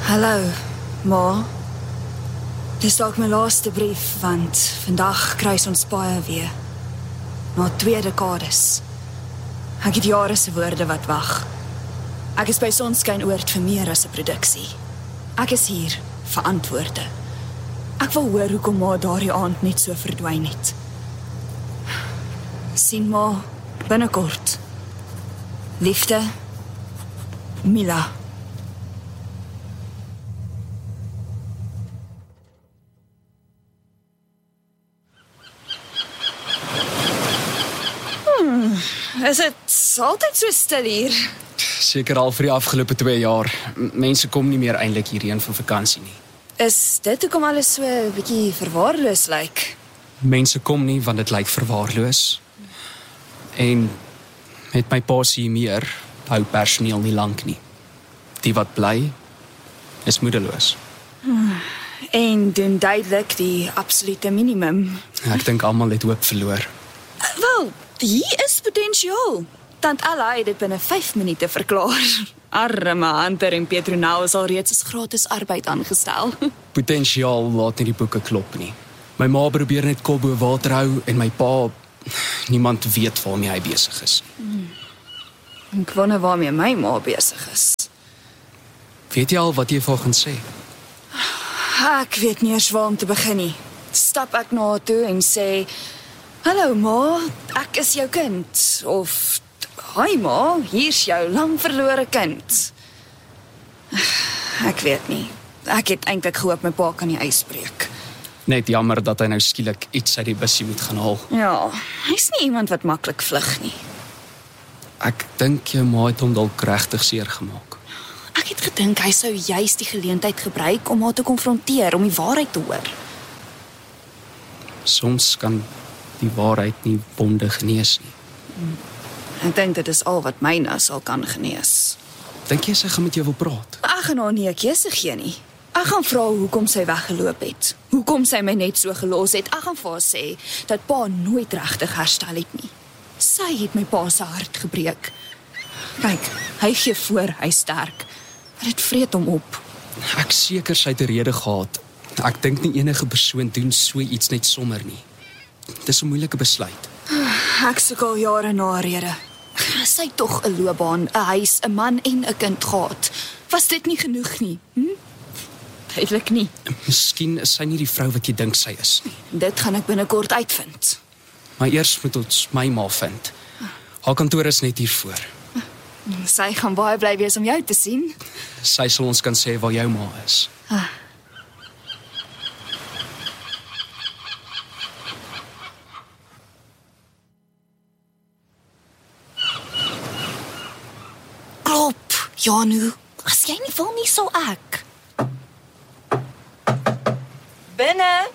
Hallo, ma. Dis dalk my laaste brief, want vandag kruis ons paie weer. Na 2 dekades. Ek het jare se woorde wat wag. Ek is by Sonskyn-oord vir meer as 'n produksie. Ek is hier vir antwoorde. Ek wil hoor hoekom ma daardie aand net so verdwyn het. Sien ma, binnekort. Liefde, Mila. Is dit altyd so stil hier? Seker al vir die afgelope 2 jaar. Mense kom nie meer eintlik hierheen vir vakansie nie. Is dit hoekom alles so 'n bietjie verwaarloos lyk? Mense kom nie want dit lyk verwaarloos. En met my pa se meer hou personeel nie lank nie. Die wat bly is moedeloos. En doen duidelik die absolute minimum. Ek dink almal het hoop verloor. Wel, hier is potensiaal. Tant Ella het dit binne 5 minute verklaar. Arme Hunter en Petronel is al reeds as gratis arbeid aangestel. Potensiaal laat nie die boeke klop nie. My ma probeer net kop bo water hou en my pa, niemand weet waarmee hy besig is. Ek wonder waarmee my ma besig is. Weet jy al wat jy vir gaan sê? Ek weet nie eers waar om te begin nie. Stap ek na haar toe en sê, hallo ma, ek is jou kind. Of, hi ma, hier's jou lang verlore kind. Ek weet nie. Ek het eintlik gehoop my pa kan nie uitspreek. Net jammer dat hy nou skielik iets uit die bussie moet gaan haal. Ja, hy's nie iemand wat maklik vlug nie. Ek dink jou ma het hom dalk regtig seer gemaak. Ek het gedink hy sou juist die geleentheid gebruik om haar te konfronteer, om die waarheid te hoor. Soms kan die waarheid nie wonde genees nie. Ek dink dit is al wat myne sal kan genees. Dink jy sy gaan met jou wil praat? Ek gaan haar nie 'n keuse gee nie. Ek gaan vra hoekom sy weggeloop het. Hoekom sy my net so gelos het. Ek gaan vir haar sê dat pa nooit regtig herstel het nie. Sy het my pa se hart gebreek. Kyk, hy gee voor hy sterk, maar dit vreet hom op. Ek seker sy het 'n rede gehad. Ek dink nie enige persoon doen so iets net sommer nie. Dis 'n moeilike besluit. Ek soek al jare na 'n rede. Sy het tog 'n loopbaan, 'n huis, 'n man en 'n kind gehad. Was dit nie genoeg nie? Duidelik nie. Miskien is sy nie die vrou wat jy dink sy is nie. Dit gaan ek binnekort uitvind. Maar eers moet ons my ma vind. Haar kantoor is net hier voor. Sy gaan baie bly wees om jou te sien. Sy sal ons kan sê waar jou ma is. Klop, Janu. As jy nie wil nie, sal ek. Binne.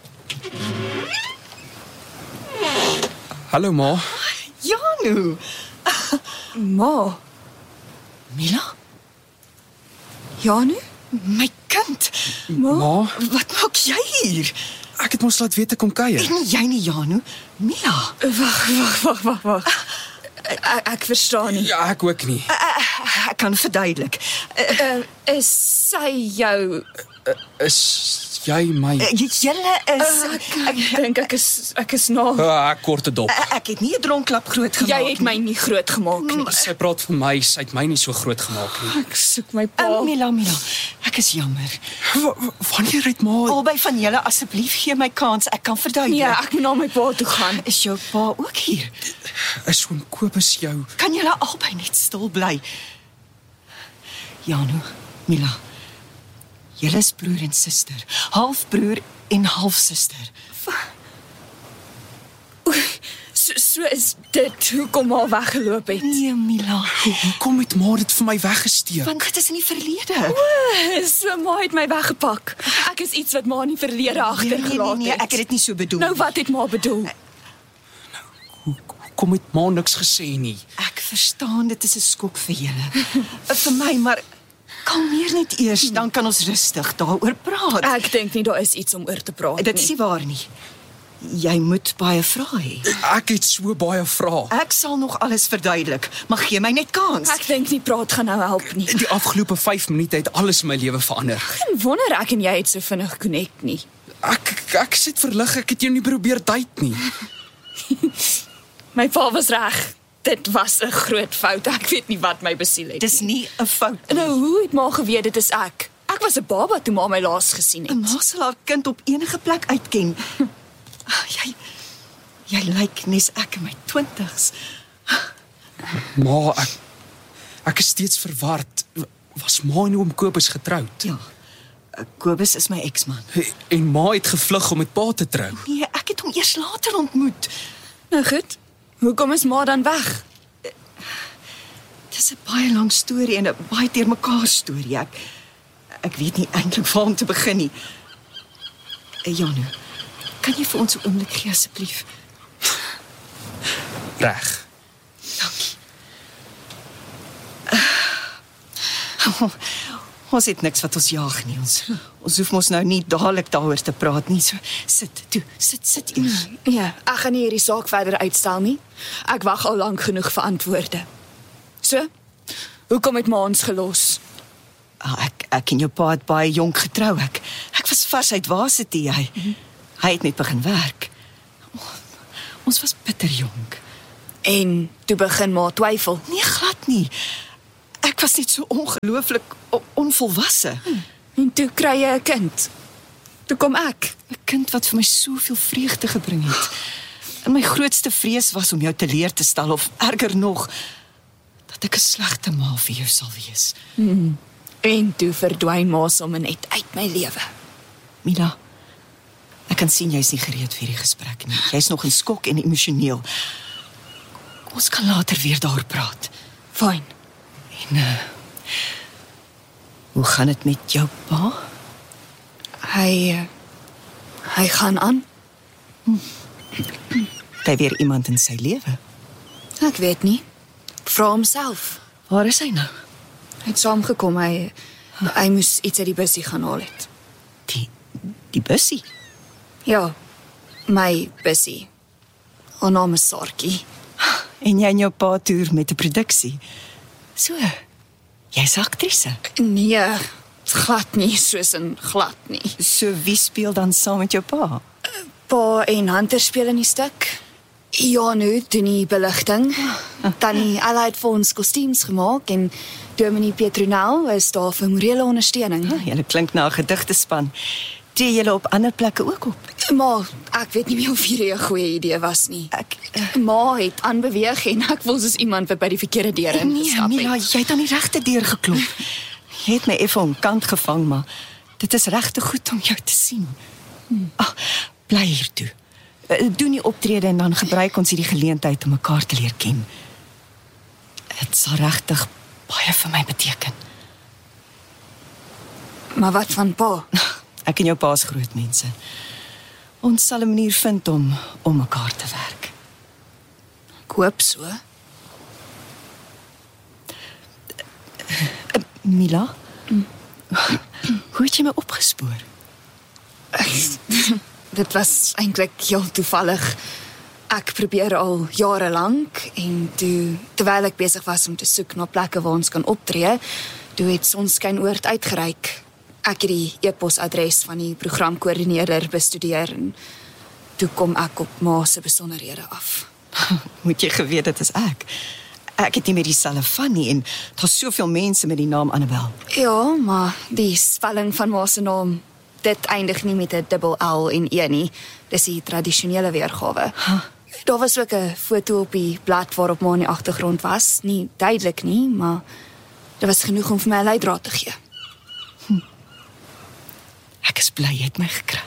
Hallo ma. Janu. Ma. Mila? Janu? My kind. Ma, Wat maak jy hier? ek het mos laat weet ek kom kuier. Nie jy nie, Janu. Mila. Wag. Ek verstaan nie. Ja, ek ook nie. Ek kan verduidelik. Is sy jou... Is jy my... Julle is... Ek dink ek is na... Ek kort dit op. Ek het nie 'n dronklap groot gemaak. Jy het my nie groot gemaak nie. Sy praat vir my, sy het my nie so groot gemaak nie. Ek soek my pa. Mila, ek is jammer. Wanneer het ma... Albei van julle asseblief gee my kans. Ek kan verduidelik. Ja, ek moet na my pa toe gaan. Is jou pa ook hier? Is oom Kobus jou... Kan julle albei net stil bly? Janu, Mila. Julle is broer en suster. Halfbroer en halfsuster. So is dit hoekom ma weggeloop het. Nee, Mila. Hoekom het ma dit vir my weggesteek? Want dit is in die verlede. So ma het my weggepak. Ek is iets wat ma in die verlede agtergelaat Nee, ek het dit nie so bedoel. Nou wat het ma bedoel? Hoekom het ma niks gesê nie? Ek verstaan dit is 'n skok vir julle. Vir my, maar kalmeer net eers, dan kan ons rustig daaroor praat. Ek dink nie daar is iets om oor te praat Dit is nie waar nie. Jy moet baie vrae hê. Ek het so baie vrae. Ek sal nog alles verduidelik, maar gee my net kans. Ek dink nie praat gaan nou help nie. Die afgelope 5 minute het alles in my lewe verander. Geen wonder ek en jy het so vinnig connect nie. Ek sit verlig, ek het jou nie probeer date nie. My pa was reg. Dit was 'n groot fout. Ek weet nie wat my besiel het. Dis nie 'n fout nie. Nou, hoe het ma geweet dit is ek? Ek was 'n baba toe ma my laas gesien 'n het. Ma sal haar kind op enige plek uitken. Jy lyk nes ek in my 20's. Ma, ek is steeds verward. Was ma en oom Kobus getroud? Ja. Kobus is my eksman. En ma het gevlug om met pa te trou. Nee, ek het hom eers later ontmoet. Nou goed. Hoekom is ma dan weg? Dis 'n baie lang storie en 'n baie deurmekaar storie. Ek weet nie eintlik waar om te begin nie. Janu, kan jy vir ons 'n oomblik gee asseblief? Reg. Dankie. Ons het niks wat ons jaag nie. Ons hoef mos nou nie dadelik daaroor te praat nie. So sit eers. Ja, ek gaan nie hierdie saak verder uitstel nie. Ek wag al lank genoeg vir antwoorde. So, hoekom het ma ons gelos? Ek en jou pa het baie jonk getrou. Ek was vars uit varsity. Hy het net begin werk. Ons was bitter jonk. En toe begin ma twyfel. Nee, glad nie. Ek was net so ongelooflik onvolwasse. En toe kry jy 'n kind. Toe kom ek. 'n Kind wat vir my soveel vreugde gebring het. En my grootste vrees was om jou teleur te stel of erger nog, dat ek 'n slegte ma vir jou sal wees. En toe verdwyn ma sommer net uit my lewe. Mila, ek kan sien jy's nie gereed vir hierdie gesprek nie. Jy's nog in skok en emosioneel. Ons kan later weer daaroor praat. Fyn. En hoe gaan dit met jou pa? Hy gaan aan. Hy weer iemand in sy lewe. Ek weet nie. Vra homself. Waar is hy nou? Hy het saamgekom. Hy moes iets uit die busie gaan haal het. Die bussie? Ja, my busie. Haar naam is Sarkie. En jy en jou pa toer met 'n produksie. So, jy's aktrise. Nee, glad nie, soos in glad nie. So wie speel dan saam met jou pa? Pa en Hunter speel in die stuk. Janu doen die beligting. Tannie Ella het vir ons kostuums gemaak en Dominee Petronel is daar vir morele ondersteuning. Julle klink na 'n gedigtespan. Tree julle op ander plekke ook op? Maar ek weet nie meer of hierdie 'n goeie idee was nie. Ma het aanbeweeg en ek voel soos iemand wat by die verkeerde deur ingestap het. Mila, jy het aan die regte deur geklop. Jy het my effe onkant gevang, maar dit is regtig goed om jou te sien. Bly hier toe. Doen die optrede en dan gebruik ons hierdie geleentheid om mekaar te leer ken. Dit sal regtig baie vir my beteken. Maar wat van pa? Ek en jou pa is groot mense. Ons sal 'n manier vind om mekaar te werk. Ek hoop so. Mila? Hoe het jy my opgespoor? Dit was eintlik heel toevallig. Ek probeer al jare lank en terwyl ek besig was om te soek na plekke waar ons kan optree, toe het Sonskyn-Oord uitgereik. Ek het die e-posadres van die programkoördineerder bestudeer en toe kom ek op ma se besonderhede af. Moet jy geweet dit is ek. Ek het nie met dieselfde van nie en daar's soveel mense met die naam Annabel. Ja, maar die spelling van ma se naam, dit eindig nie met 'n dubbel L en E nie. Dis die tradisionele weergawe. Daar was ook 'n foto op die blad waarop ma in die agtergrond was. Nie duidelik nie, maar dit was genoeg om vir my 'n leidraad te gee. Ek is bly jy het my gekry.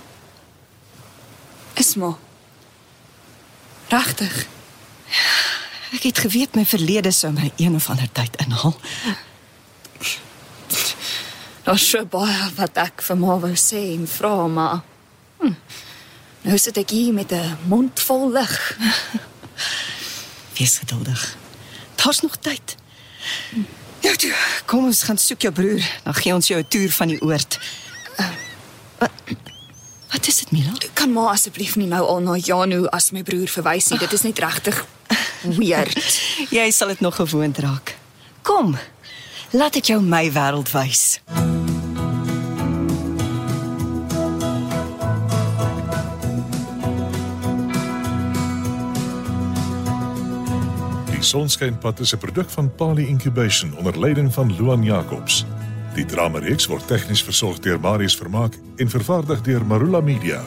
Is ma. Regtig. Ek het geweet my verlede sou my een of ander tyd inhaal. Daar's so baie wat ek vir ma wou sê en vra, maar nou sit ek hier met 'n mond vol lig. Wees geduldig. Daar's nog tyd. Nou toe, kom ons gaan soek jou broer. Dan gee ons jou 'n toer van die oord. Wat Wat is dit, Mila? Kan ma asseblief nie nou al na Janu as my broer verwys nie. Dit is net regtig weird. Jy sal dit nog gewoond raak. Kom, laat ek jou my wêreld wys. Die Sonskynpad is 'n produk van Pali Incubation onder leiding van Luan Jacobs. Die dramareeks word tegnies versorg deur Marius Vermaak en vervaardig deur Marula Media.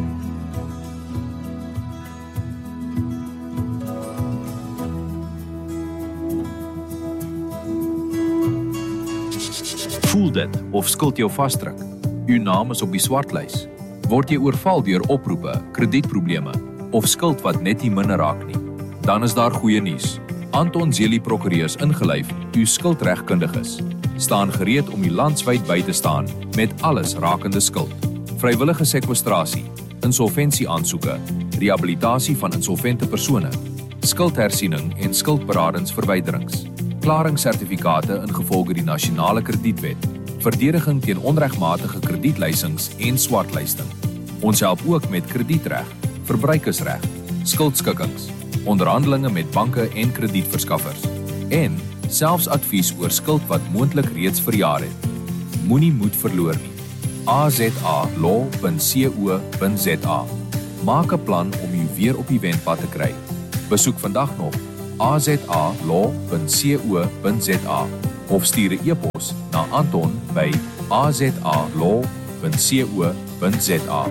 Voel dit of skuld jou vasdruk? U naam is op die swartlys. Word jy oorval deur oproepe, kredietprobleme of skuld wat net nie minder raak nie? Dan is daar goeie nuus. Anton Zeli Prokureurs ingelyf, u skuldregkundiges, staan gereed om u landwyd by te staan met alles rakende skuld. Vrywillige sekwestrasie, insolvensieaansoeke, rehabilitasie van insolvente persone, skuldhersiening en skuldberadingsverwyderings, klaringssertifikate ingevolge die nasionale kredietwet, verdediging teen onregmatige kredietleisings en swartlysting. Ons help ook met kredietreg, verbruikersreg, skuldskikkings, onderhandelinge met banke en kredietverskaffers en selfs advies oor skuld wat moontlik reeds verjaar het. Moenie moed verloor nie. azalaw.co.za. Maak 'n plan om jou weer op die wenpad te kry. Besoek vandag nog azalaw.co.za of stuur 'n e-pos na Anton by azalaw.co.za.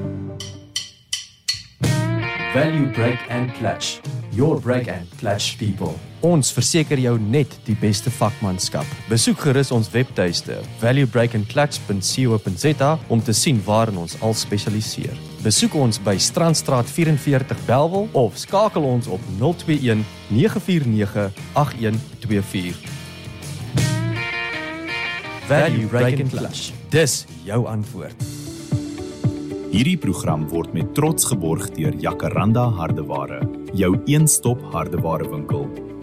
Value Brake and Clutch. Your brake and clutch people. Ons verseker jou net die beste vakmanskap. Besoek gerus ons webtuiste valuebrakeandclutch.co.za om te sien waarin ons al spesialiseer. Besoek ons by Strandstraat 44 Bellville of skakel ons op 021 949 8124. Value Brake and Clutch. Dis jou antwoord. Hierdie program word met trots geborg deur Jacaranda Hardeware, jou een-stop hardewarewinkel.